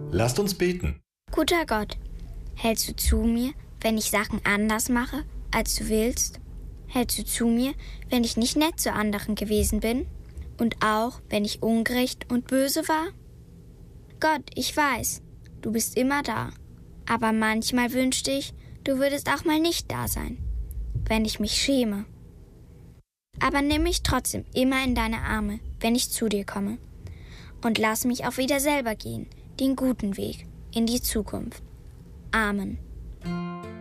Lasst uns beten. Guter Gott, hältst du zu mir, wenn ich Sachen anders mache, als du willst? Hältst du zu mir, wenn ich nicht nett zu anderen gewesen bin? Und auch, wenn ich ungerecht und böse war? Gott, ich weiß, du bist immer da. Aber manchmal wünschte ich, du würdest auch mal nicht da sein, wenn ich mich schäme. Aber nimm mich trotzdem immer in deine Arme, wenn ich zu dir komme. Und lass mich auch wieder selber gehen, den guten Weg in die Zukunft. Amen.